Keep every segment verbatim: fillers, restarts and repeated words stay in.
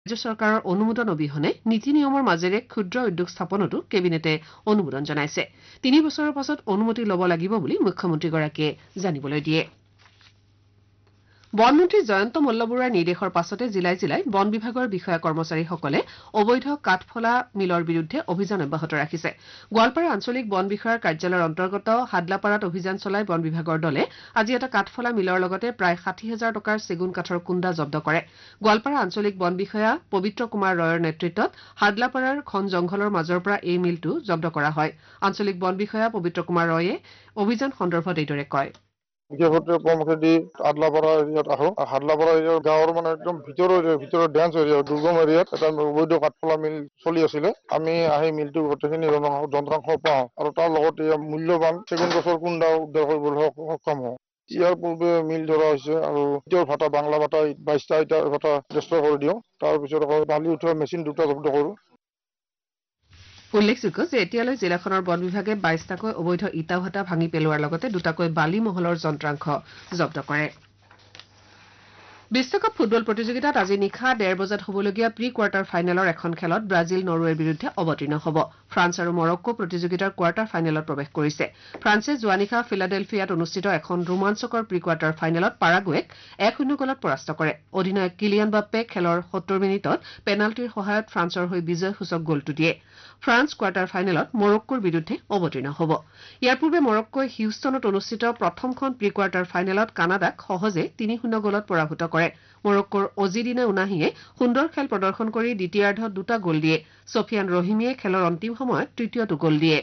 ৰাজ্য চৰকাৰৰ অনুমোদন অবিহনে নীতি নিয়মৰ মাজেৰে ক্ষুদ্ৰ উদ্যোগ স্থাপনতো কেবিনেটে অনুমোদন জনাইছে তিনি বছৰৰ পাছত অনুমতি ল'ব লাগিব বুলি মুখ্যমন্ত্ৰীগৰাকীয়ে জানিবলৈ দিয়ে বনমন্ত্ৰী জয়ন্ত মল্লবৰুৱাৰ নিৰ্দেশৰ পাছতে জিলাই জিলাই বন বিভাগৰ বিষয়া কৰ্মচাৰীসকলে অবৈধ কাঠফলা মিলৰ বিৰুদ্ধে অভিযান অব্যাহত ৰাখিছে গোৱালপাৰা আঞ্চলিক বন বিষয়াৰ কাৰ্যালয়ৰ অন্তৰ্গত হাদলাপাৰাত অভিযান চলাই বন বিভাগৰ দলে আজি এটা কাঠফলা মিলৰ লগতে প্ৰায় ষাঠি হাজাৰ টকাৰ চেগুন কাঠৰ কুণ্ডা জব্দ কৰে গোৱালপাৰা আঞ্চলিক বন বিষয়া পবিত্ৰ কুমাৰ ৰয়ৰ নেতৃত্বত হাদলাপাৰাৰ ঘন জংঘলৰ মাজৰ পৰা এই মিলটো জব্দ কৰা হয় আঞ্চলিক বন বিষয়া পবিত্ৰ কুমাৰ ৰয়ে অভিযান সন্দৰ্ভত এইদৰে কয় বিশেষতে পমখেদি আদলাপাৰা এৰিয়াত আহো হাদলাপাৰা এৰিয়াৰ গাঁৱৰ মানে একদম ভিতৰৰ ভিতৰৰ ডেন্স এৰিয়া দুৰ্গম এৰিয়াত এটা অবৈধ কাঠফলা মিল চলি আছিলে আমি আহি মিলটো গোটেইখিনি যন্ত্ৰাংশ পাওঁ আৰু তাৰ লগতে মূল্যৱান চেগুন গছৰ কুণ্ডা উদ্ধাৰ কৰিবলৈ সক্ষম হওঁ ইয়াৰ পূৰ্বে মিল ধৰা হৈছে আৰু ইটাৰ ভাটা বাংলা ভাটা বাইশটা ইটাৰ ভাটা ডেষ্ট্ৰয় কৰি দিওঁ তাৰপিছত আকৌ বালি উঠোৱা মেচিন দুটা জব্দ কৰোঁ উল্লেখযোগ্য যে এতিয়ালৈ জিলাখনৰ বন বিভাগে বাইশটাকৈ অবৈধ ইটা ভাটা ভাঙি পেলোৱাৰ লগতে দুটাকৈ বালি মহলৰ যন্ত্ৰাংশ জব্দ কৰে বিশ্বকাপ ফুটবল প্ৰতিযোগিতাত আজি নিশা ডেৰ বজাত হ'বলগীয়া প্ৰি কোৱাৰ্টাৰ ফাইনেলৰ এখন খেলত ব্ৰাজিল নৰৱেৰ বিৰুদ্ধে অৱতীৰ্ণ হ'ব ফ্ৰান্স আৰু মৰক্কো প্ৰতিযোগিতাৰ কোৱাৰ্টাৰ ফাইনেলত প্ৰৱেশ কৰিছে ফ্ৰান্সে যোৱা নিশা ফিলাডেলফিয়াত অনুষ্ঠিত এখন ৰোমাঞ্চকৰ প্ৰি কোৱাৰ্টাৰ ফাইনেলত পাৰাগুৱেক এক শূন্য গলত পৰাস্ত কৰে অধিনায়ক কিলিয়ান বাপ্পে খেলৰ সত্তৰ মিনিটত পেনাল্টিৰ সহায়ত ফ্ৰান্সৰ হৈ বিজয়সূচক গলটো দিয়ে ফ্ৰান্স কোৱাৰ্টাৰ ফাইনেলত মৰক্কোৰ বিৰুদ্ধে অৱতীৰ্ণ হ'ব ইয়াৰ পূৰ্বে মৰক্কোই হিউষ্টনত অনুষ্ঠিত প্ৰথমখন প্ৰি কোৱাৰ্টাৰ ফাইনেলত কানাডাক সহজে তিনি শূন্য গলত পৰাভূত কৰে মৰক্কোৰ অজিদিনে উনাহিয়ে সুন্দৰ খেল প্ৰদৰ্শন কৰি দ্বিতীয়াৰ্ধত দুটা গল দিয়ে ছফিয়ান ৰহিমিয়ে খেলৰ অন্তিম সময়ত তৃতীয়টো গল দিয়ে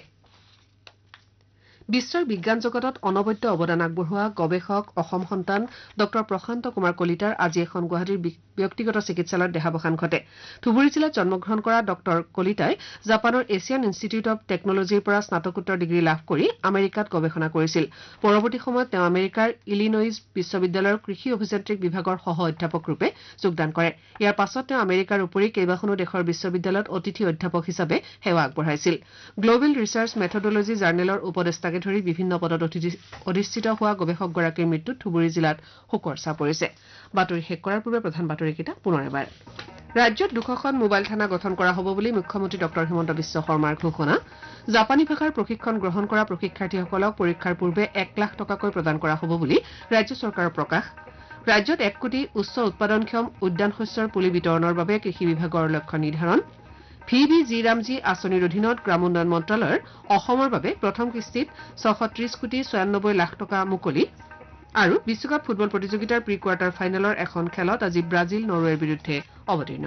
বিশ্বৰ বিজ্ঞান জগতত অনবদ্য অৱদান আগবঢ়োৱা গৱেষক অসম সন্তান ড প্ৰশান্ত কুমাৰ কলিতাৰ আজি এখন গুৱাহাটীৰ ব্যক্তিগত চিকিৎসালয়ত দেহাৱসান ঘটে ধুবুৰী জিলাত জন্মগ্ৰহণ কৰা ড কলিতাই জাপানৰ এছিয়ান ইনষ্টিটিউট অৱ টেকনলজিৰ পৰা স্নাতকোত্তৰ ডিগ্ৰী লাভ কৰি আমেৰিকাত গৱেষণা কৰিছিল পৰৱৰ্তী সময়ত তেওঁ আমেৰিকাৰ ইলিনয়ছ বিশ্ববিদ্যালয়ৰ কৃষি অভিযান্ত্ৰিক বিভাগৰ সহ অধ্যাপক ৰূপে যোগদান কৰে ইয়াৰ পাছত তেওঁ আমেৰিকাৰ উপৰি কেইবাখনো দেশৰ বিশ্ববিদ্যালয়ত অতিথি অধ্যাপক হিচাপে সেৱা আগবঢ়াইছিল গ্ল'বেল ৰিচাৰ্চ মেথডলজি জাৰ্নেলৰ উপদেষ্টাকে ধৰি বিভিন্ন পদত অধিষ্ঠিত হোৱা গৱেষকগৰাকীৰ মৃত্যুত ধুবুৰী জিলাত শোকৰ ছাঁ পৰিছে বাতৰি শেষ কৰাৰ পূৰ্বে প্ৰধান বাতৰিকেইটা পুনৰ এবাৰ ৰাজ্যত দুশখন মোবাইল থানা গঠন কৰা হ'ব বুলি মুখ্যমন্ত্ৰী ড হিমন্ত বিশ্ব শৰ্মাৰ ঘোষণা জাপানী ভাষাৰ প্ৰশিক্ষণ গ্ৰহণ কৰা প্ৰশিক্ষাৰ্থীসকলক পৰীক্ষাৰ পূৰ্বে এক লাখ টকাকৈ প্ৰদান কৰা হ'ব বুলি ৰাজ্য চৰকাৰৰ প্ৰকাশ ৰাজ্যত এক কোটি উচ্চ উৎপাদনক্ষম উদ্যান শস্যৰ পুলি বিতৰণৰ বাবে কৃষি বিভাগৰ লক্ষ্য নিৰ্ধাৰণ ভি ভি জি ৰামজী আঁচনিৰ অধীনত গ্ৰাম উন্নয়ন মন্ত্ৰালয়ৰ অসমৰ বাবে প্ৰথম কিস্তিত ছশ ত্ৰিশ কোটি ছয়ানব্বৈ লাখ টকা মুকলি আৰু বিশ্বকাপ ফুটবল প্ৰতিযোগিতাৰ প্ৰি কোৱাৰ্টাৰ ফাইনেলৰ এখন খেলত আজি ব্ৰাজিল নৰৱেৰ বিৰুদ্ধে অৱতীৰ্ণ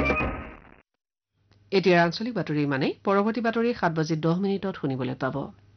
এতিয়া আঞ্চলিক বাতৰি মানে পৰৱৰ্তী বাতৰি সাত বাজি দহ মিনিটত শুনিবলৈ পাব